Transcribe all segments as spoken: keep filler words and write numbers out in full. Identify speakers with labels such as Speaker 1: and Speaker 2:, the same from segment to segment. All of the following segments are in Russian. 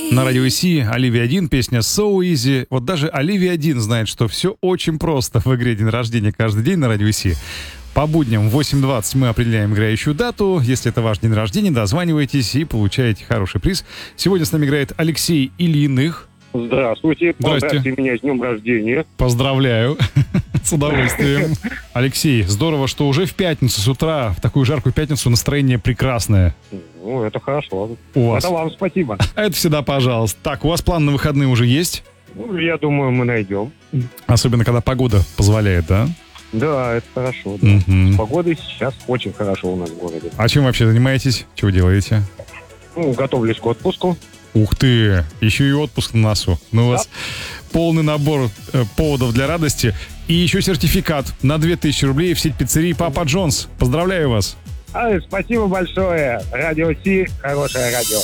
Speaker 1: На радио Си Оливия один, песня So Easy. Вот даже Оливия один знает, что все очень просто в игре «День рождения» каждый день на радио Си. По будням в восемь двадцать мы определяем играющую дату. Если это ваш день рождения, дозванивайтесь и получаете хороший приз. Сегодня с нами играет Алексей Ильиных.
Speaker 2: Здравствуйте.
Speaker 1: Здрасте.
Speaker 2: Поздравьте меня с днем рождения.
Speaker 1: Поздравляю. С удовольствием. Алексей, здорово, что уже в пятницу с утра, в такую жаркую пятницу, настроение прекрасное.
Speaker 2: Ну, это хорошо.
Speaker 1: У вас.
Speaker 2: Это вам спасибо.
Speaker 1: Это всегда пожалуйста. Так, у вас план на выходные уже есть?
Speaker 2: Ну, я думаю, мы найдем.
Speaker 1: Особенно, когда погода позволяет, да?
Speaker 2: Да, это хорошо. Да.
Speaker 1: Мгм.
Speaker 2: С погодой сейчас очень хорошо у нас в городе.
Speaker 1: А чем вообще занимаетесь? Чего делаете?
Speaker 2: Ну, готовлюсь к отпуску.
Speaker 1: Ух ты, еще и отпуск на носу. Ну, у вас полный набор э, поводов для радости. И еще сертификат на две тысячи рублей в сеть пиццерий «Папа Джонс». Поздравляю вас.
Speaker 2: А, спасибо большое. Радио Си, хорошее радио.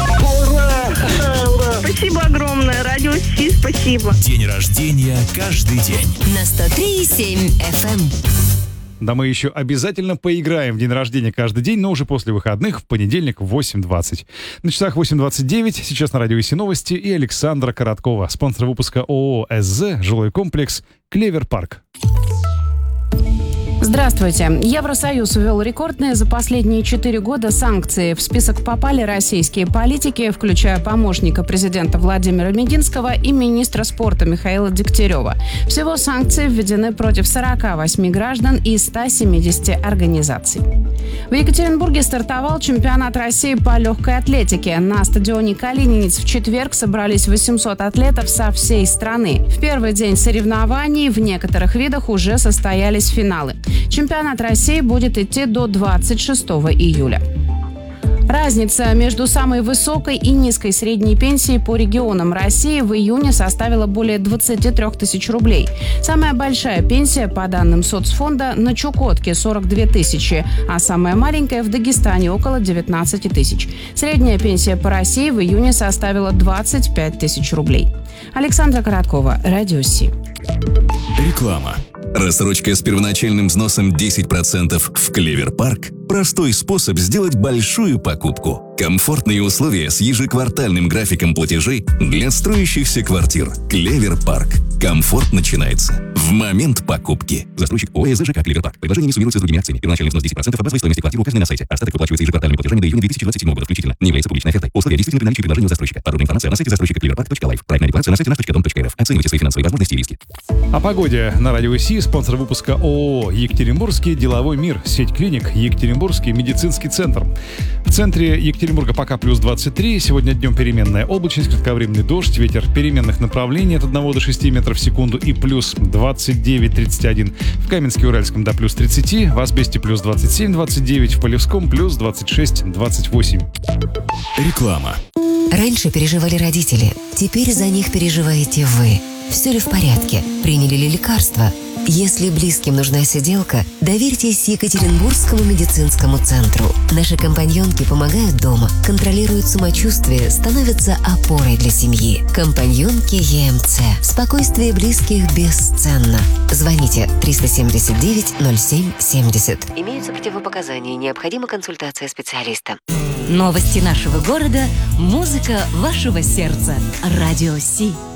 Speaker 3: Спасибо огромное. Радио Си, спасибо.
Speaker 4: День рождения каждый день.
Speaker 5: На сто три и семь эф эм.
Speaker 1: Да мы еще обязательно поиграем в день рождения каждый день, но уже после выходных, в понедельник в восемь двадцать. На часах восемь двадцать девять, сейчас на радио Си новости и Александра Короткова, спонсор выпуска ООО «СЗ», жилой комплекс «Клевер Парк».
Speaker 6: Здравствуйте. Евросоюз ввел рекордные за последние четыре года санкции. В список попали российские политики, включая помощника президента Владимира Мединского и министра спорта Михаила Дегтярева. Всего санкции введены против сорока восьми граждан и ста семидесяти организаций. В Екатеринбурге стартовал чемпионат России по легкой атлетике. На стадионе «Калининец» в четверг собрались восемьсот атлетов со всей страны. В первый день соревнований в некоторых видах уже состоялись финалы. Чемпионат России будет идти до двадцать шестого июля. Разница между самой высокой и низкой средней пенсией по регионам России в июне составила более двадцати трёх тысяч рублей. Самая большая пенсия, по данным соцфонда, на Чукотке – сорок две тысячи, а самая маленькая в Дагестане – около девятнадцати тысяч. Средняя пенсия по России в июне составила двадцать пять тысяч рублей. Александра Короткова, радио Си.
Speaker 4: Реклама. Рассрочка с первоначальным взносом десять процентов в Клевер Парк – простой способ сделать большую покупку. Комфортные условия с ежеквартальным графиком платежей для строящихся квартир. Клевер Парк. Комфорт начинается в момент покупки. Застройщик ООО «ЖК Клевер Парк». Предложение не суммируется с другими акциями. Первоначальный взнос десять процентов от базовой стоимости квартиры указанной на сайте. Остаток выплачивается ежеквартальными платежами до июня две тысячи двадцать седьмого года включительно. Не является публичной офертой. Условия действительно при наличии предложения у застройщика. Подробная информация на сайте застройщика клевер парк точка лайф. Проектная декларация на сайте наш точка дом точка эр эф. Оценивайте свои финансовые возможности и риски.
Speaker 1: О погоде на радио Си, спонсор выпуска ООО «Екатеринбургский деловой мир», сеть клиник «Екатеринбургский медицинский центр». В центре Екатеринбурга пока плюс двадцать три, сегодня днем переменная облачность, кратковременный дождь, ветер переменных направлений от одного до шести метров в секунду и плюс двадцать девять тридцать один. В Каменске-Уральском до плюс тридцати, в Асбесте плюс двадцать семь двадцать девять, в Полевском плюс двадцать шесть двадцать восемь.
Speaker 4: Реклама.
Speaker 5: Раньше переживали родители, теперь за них переживаете вы. Все ли в порядке? Приняли ли лекарства? Если близким нужна сиделка, доверьтесь Екатеринбургскому медицинскому центру. Наши компаньонки помогают дома, контролируют самочувствие, становятся опорой для семьи. Компаньонки ЕМЦ. Спокойствие близких бесценно. Звоните триста семьдесят девять ноль семь семьдесят. Имеются противопоказания, необходима консультация специалиста.
Speaker 7: Новости нашего города, музыка вашего сердца. Радио Си.